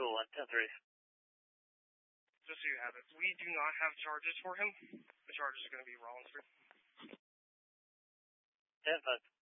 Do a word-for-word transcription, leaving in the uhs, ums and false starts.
two oh one, ten three. Just so you have it, we do not have charges for him. The charges are going to be Rollinsford. ten five.